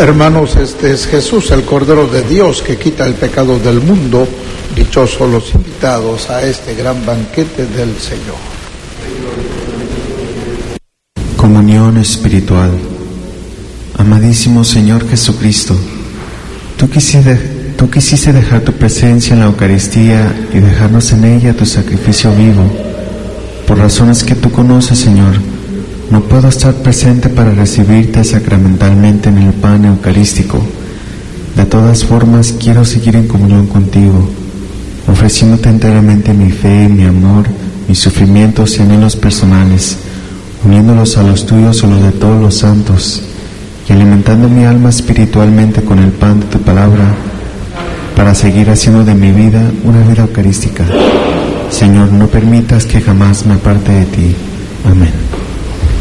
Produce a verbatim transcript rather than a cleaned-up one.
Hermanos, este es Jesús, el Cordero de Dios, que quita el pecado del mundo. Dichosos los invitados a este gran banquete del Señor. Comunión espiritual. Amadísimo Señor Jesucristo, tú quisiste, tú quisiste dejar tu presencia en la Eucaristía y dejarnos en ella tu sacrificio vivo. Por razones que tú conoces, Señor, no puedo estar presente para recibirte sacramentalmente en el pan eucarístico. De todas formas, quiero seguir en comunión contigo, ofreciéndote enteramente mi fe, mi amor, mis sufrimientos y anhelos personales, uniéndolos a los tuyos o los de todos los santos, y alimentando mi alma espiritualmente con el pan de tu palabra, para seguir haciendo de mi vida una vida eucarística. Señor, no permitas que jamás me aparte de ti. Amén.